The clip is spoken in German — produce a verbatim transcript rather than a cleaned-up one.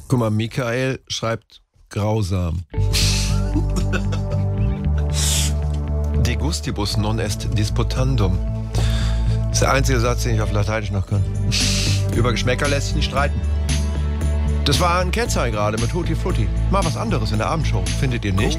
Guck mal, Michael schreibt grausam. De gustibus non est disputandum. Das ist der einzige Satz, den ich auf Lateinisch noch kann. Über Geschmäcker lässt sich nicht streiten. Das war ein Kennzeichen gerade mit Tutti Frutti. Mal was anderes in der Abendshow, findet ihr nicht?